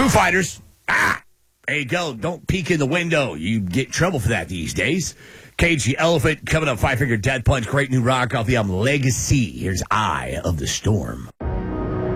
Foo Fighters. There you go. Don't peek in the window. You get in trouble for that these days. Cage the Elephant coming up. Five Finger Death Punch. Great new rock off the album Legacy. Here's Eye of the Storm.